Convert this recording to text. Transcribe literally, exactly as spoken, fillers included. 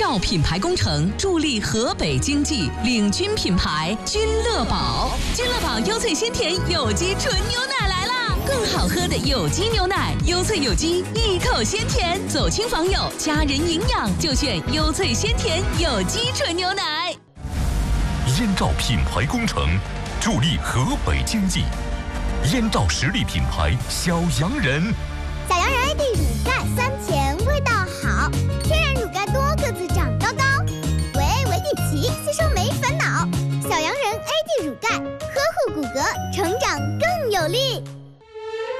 兆品牌工程助力河北经济，领军品牌君乐宝。君乐宝优萃鲜甜有机纯牛奶来啦！更好喝的有机牛奶，优萃有机，一口鲜甜。走亲访友，家人营养就选优萃鲜甜有机纯牛奶。 燕赵品牌工程助力河北经济，燕赵实力品牌小洋人。